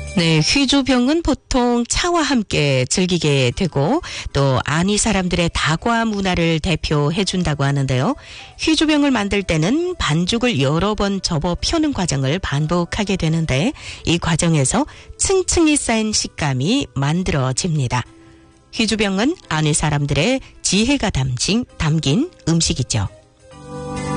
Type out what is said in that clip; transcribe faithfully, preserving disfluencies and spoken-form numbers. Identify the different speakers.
Speaker 1: 네, 휘주병은 보통 차와 함께 즐기게 되고 또 아니 사람들의 다과 문화를 대표해 준다고 하는데요. 휘주병을 만들 때는 반죽을 여러 번 접어 펴는 과정을 반복하게 되는데 이 과정에서 층층이 쌓인 식감이 만들어집니다. 휘주병은 아니 사람들의 지혜가 담긴, 담긴 음식이죠.